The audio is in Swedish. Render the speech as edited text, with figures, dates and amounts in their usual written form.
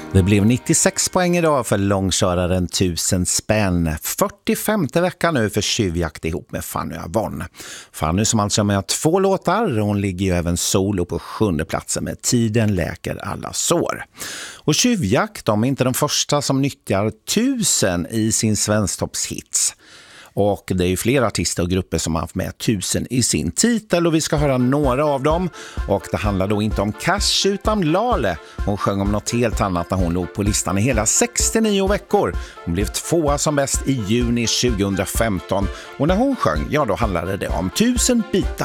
Det blev 96 poäng idag för långköraren 1000 spänn. 45:e veckan nu för tjuvjakt ihop med Fanny Avon. Fanny som alltså med 2 låtar, hon ligger ju även solo på 7:e platsen med Tiden läker alla sår. Och tjuvjakt, de är inte de första som nyttjar 1000 i sin svensktoppshits. Och det är ju flera artister och grupper som har haft med 1000 i sin titel och vi ska höra några av dem. Och det handlar då inte om Cash utan Lale. Hon sjöng om något helt annat när hon låg på listan i hela 69 veckor. Hon blev 2 som bäst i juni 2015 och när hon sjöng, ja då handlade det om 1000 bitar.